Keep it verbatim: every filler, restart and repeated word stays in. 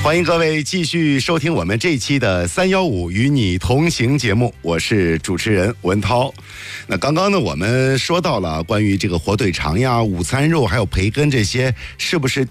欢迎各位继续收听我们这一期的三一五与你同行节目，我是主持人文涛。那刚刚呢，我们说到了关于这个火腿肠呀、午餐肉还有培根这些是不是